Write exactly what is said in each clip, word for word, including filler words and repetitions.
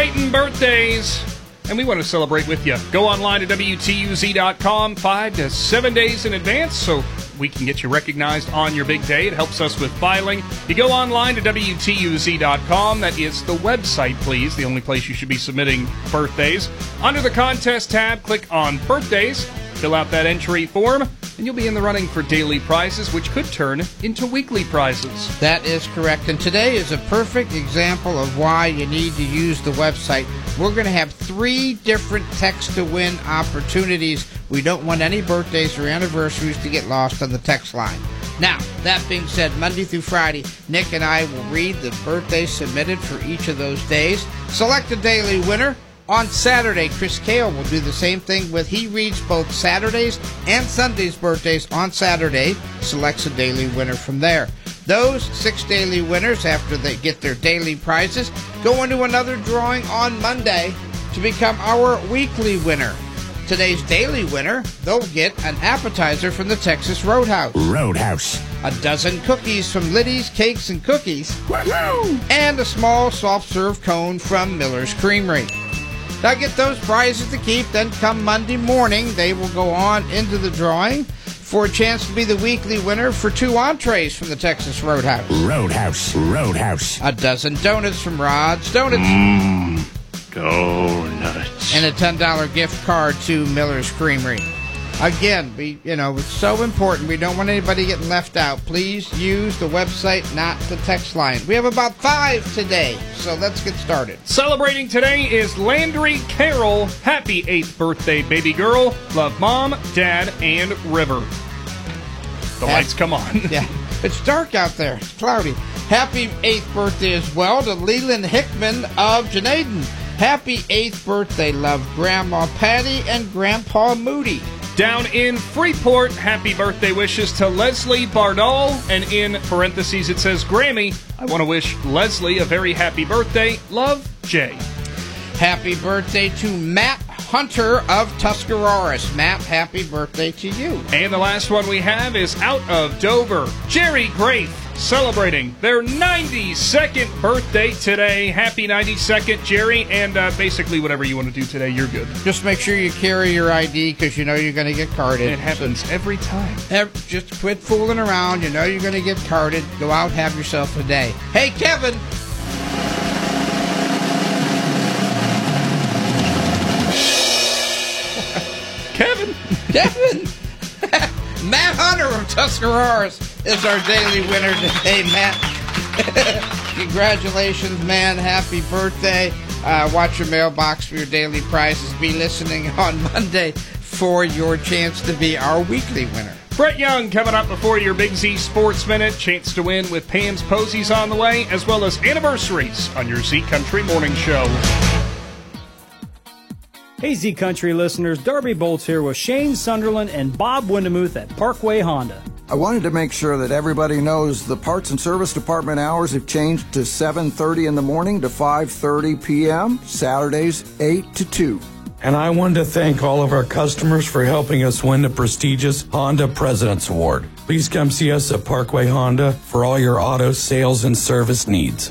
Celebrating birthdays, and we want to celebrate with you. Go online to W T U Z dot com five to seven days in advance so we can get you recognized on your big day. It helps us with filing. You go online to W T U Z dot com. That is the website, please, the only place you should be submitting birthdays. Under the contest tab, click on birthdays, fill out that entry form, and you'll be in the running for daily prizes, which could turn into weekly prizes. That is correct. And today is a perfect example of why you need to use the website. We're going to have three different text-to-win opportunities. We don't want any birthdays or anniversaries to get lost on the text line. Now, that being said, Monday through Friday, Nick and I will read the birthdays submitted for each of those days, select a daily winner. On Saturday, Chris Kale will do the same thing with he reads both Saturdays and Sundays' birthdays on Saturday, selects a daily winner from there. Those six daily winners, after they get their daily prizes, go into another drawing on Monday to become our weekly winner. Today's daily winner, they'll get an appetizer from the Texas Roadhouse. Roadhouse. A dozen cookies from Liddy's Cakes and Cookies. Woo-hoo! And a small soft-serve cone from Miller's Creamery. Now get those prizes to keep, then come Monday morning, they will go on into the drawing for a chance to be the weekly winner for two entrees from the Texas Roadhouse. Roadhouse. Roadhouse. A dozen donuts from Rod's Donuts. Mmm. Donuts. And a ten dollar gift card to Miller's Creamery. Again, we, you know, it's so important. We don't want anybody getting left out. Please use the website, not the text line. We have about five today, so let's get started. Celebrating today is Landry Carroll. Happy eighth birthday, baby girl. Love Mom, Dad, and River. The Happy, lights come on. Yeah, it's dark out there. It's cloudy. Happy eighth birthday as well to Leland Hickman of Janaden. Happy eighth birthday, love Grandma Patty and Grandpa Moody. Down in Freeport, happy birthday wishes to Leslie Bardall. And in parentheses it says, Grammy, I want to wish Leslie a very happy birthday. Love, Jay. Happy birthday to Matt Hunter of Tuscarawas. Matt, happy birthday to you. And the last one we have is out of Dover. Jerry Grafe, celebrating their ninety-second birthday today. Happy ninety-second, Jerry, and uh, basically whatever you want to do today, you're good. Just make sure you carry your I D because you know you're going to get carded. It happens so, every time. Every, just quit fooling around. You know you're going to get carded. Go out, have yourself a day. Hey, Kevin. Kevin. Kevin. Matt Hunter of Tuscarawas is our daily winner today, Matt. Congratulations, man. Happy birthday. Uh, watch your mailbox for your daily prizes. Be listening on Monday for your chance to be our weekly winner. Brett Young coming up before your Big Z Sports Minute. Chance to win with Pam's Posies on the way, as well as anniversaries on your Z Country Morning Show. Hey Z Country listeners, Darby Bolts here with Shane Sunderland and Bob Windemuth at Parkway Honda. I wanted to make sure that everybody knows the parts and service department hours have changed to seven thirty in the morning to five thirty p.m., Saturdays eight to two. And I wanted to thank all of our customers for helping us win the prestigious Honda President's Award. Please come see us at Parkway Honda for all your auto sales and service needs.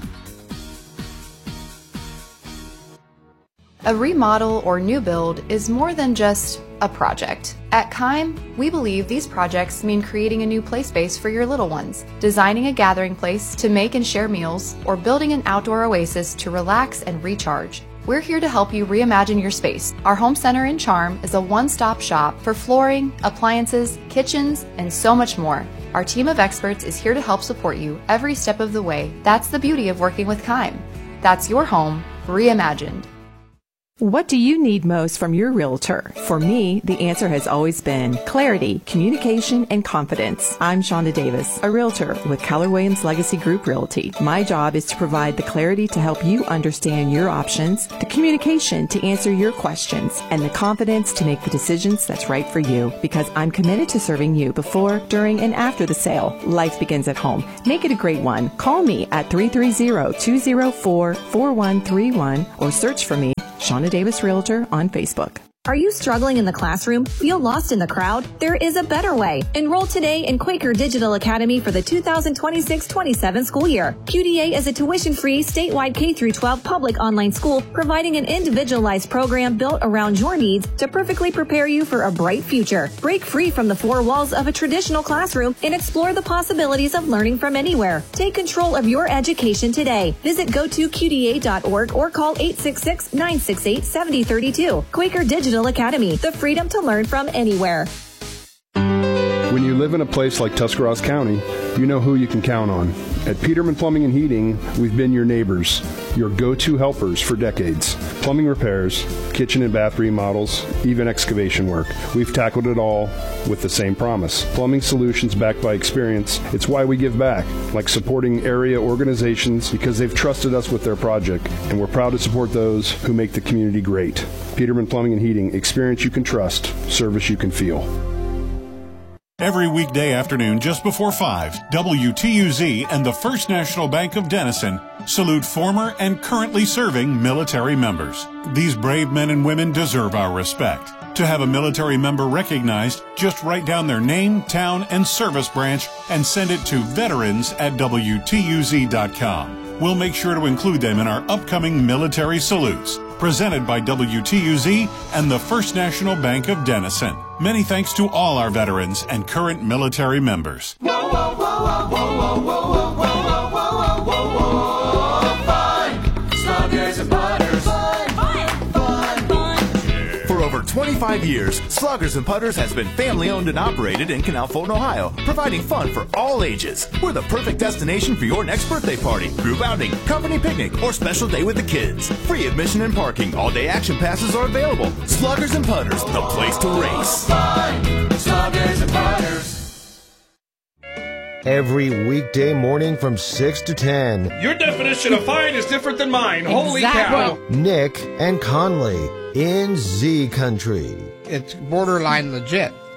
A remodel or new build is more than just a project. At Kime, we believe these projects mean creating a new play space for your little ones, designing a gathering place to make and share meals, or building an outdoor oasis to relax and recharge. We're here to help you reimagine your space. Our home center in Charm is a one-stop shop for flooring, appliances, kitchens, and so much more. Our team of experts is here to help support you every step of the way. That's the beauty of working with Kime. That's your home reimagined. What do you need most from your realtor? For me, the answer has always been clarity, communication, and confidence. I'm Shonda Davis, a realtor with Keller Williams Legacy Group Realty. My job is to provide the clarity to help you understand your options, the communication to answer your questions, and the confidence to make the decisions that's right for you. Because I'm committed to serving you before, during, and after the sale. Life begins at home. Make it a great one. Call me at three three zero, two zero four, four one three one or search for me, Shonda Davis Realtor, on Facebook. Are you struggling in the classroom? Feel lost in the crowd? There is a better way. Enroll today in Quaker Digital Academy for the two thousand twenty-six twenty-seven school year. Q D A is a tuition-free, statewide K through twelve public online school providing an individualized program built around your needs to perfectly prepare you for a bright future. Break free from the four walls of a traditional classroom and explore the possibilities of learning from anywhere. Take control of your education today. Visit go to Q D A dot org or call eight six six, nine six eight, seven zero three two. Quaker Digital Academy, the freedom to learn from anywhere. When you live in a place like Tuscarawas County, you know who you can count on. At Peterman Plumbing and Heating, we've been your neighbors, your go-to helpers for decades. Plumbing repairs, kitchen and bath remodels, even excavation work. We've tackled it all with the same promise. Plumbing solutions backed by experience. It's why we give back, like supporting area organizations because they've trusted us with their project, and we're proud to support those who make the community great. Peterman Plumbing and Heating, experience you can trust, service you can feel. Every weekday afternoon just before five, W T U Z and the First National Bank of Denison salute former and currently serving military members. These brave men and women deserve our respect. To have a military member recognized, just write down their name, town, and service branch and send it to veterans at W T U Z dot com. We'll make sure to include them in our upcoming military salutes. Presented by W T U Z and the First National Bank of Denison. Many thanks to all our veterans and current military members. Whoa, whoa, whoa, whoa, whoa, whoa, whoa, whoa, whoa, whoa, whoa, fun. Sluggers and putters. Fun, fun, fun, fun. For over twenty-five years, Sluggers and Putters has been family owned and operated in Canal Fulton, Ohio, providing fun for all ages. We're the perfect destination for your next birthday party, group outing, company picnic, or special day with the kids. Free admission and parking. All-day action passes are available. Sluggers and Putters, the place to race. Fun. Sluggers and Putters. Every weekday morning from six to ten. Your definition of fine is different than mine. Holy cow. Nick and Conley in Z Country. It's borderline legit.